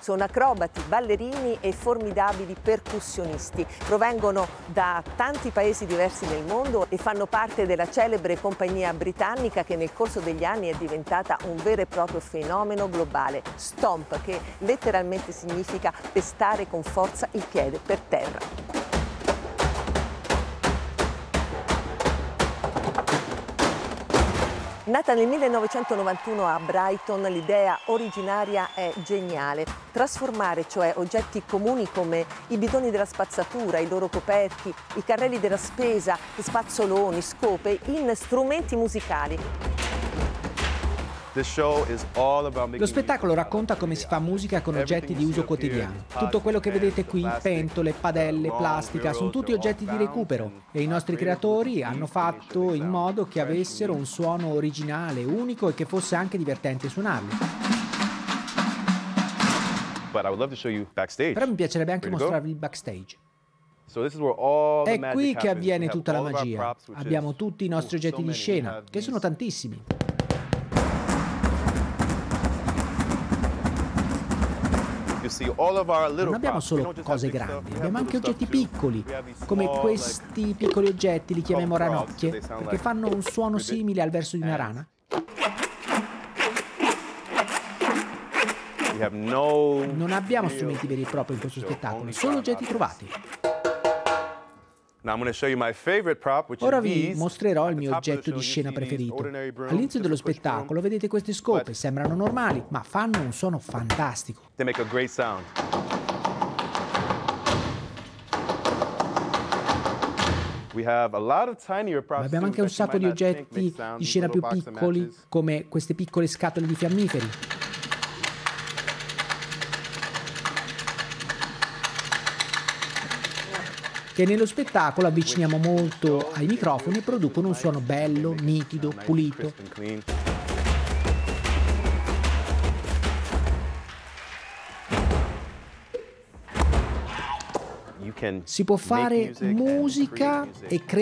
Sono acrobati, ballerini e formidabili percussionisti. Provengono da tanti paesi diversi nel mondo e fanno parte della celebre compagnia britannica che nel corso degli anni è diventata un vero e proprio fenomeno globale. Stomp, che letteralmente significa pestare con forza il piede per terra. Nata nel 1991 a Brighton, l'idea originaria è geniale. Trasformare cioè oggetti comuni come i bidoni della spazzatura, i loro coperchi, i carrelli della spesa, spazzoloni, scope, in strumenti musicali. Lo spettacolo racconta come si fa musica con oggetti di uso quotidiano. Tutto quello che vedete qui, pentole, padelle, plastica, sono tutti oggetti di recupero e i nostri creatori hanno fatto in modo che avessero un suono originale, unico e che fosse anche divertente suonarli. Però mi piacerebbe anche mostrarvi il backstage. È qui che avviene tutta la magia. Abbiamo tutti i nostri oggetti di scena, che sono tantissimi. Non abbiamo solo cose grandi, abbiamo anche oggetti piccoli, come questi piccoli oggetti, li chiamiamo ranocchie, perché fanno un suono simile al verso di una rana. Non abbiamo strumenti veri e propri in questo spettacolo, solo oggetti trovati. Ora vi mostrerò il mio oggetto di scena preferito. All'inizio dello spettacolo vedete queste scope, sembrano normali, ma fanno un suono fantastico. Ma abbiamo anche un sacco di oggetti di scena più piccoli, come queste piccole scatole di fiammiferi. Che nello spettacolo avviciniamo molto ai microfoni e producono un suono bello, nitido, pulito. Si può fare musica e creare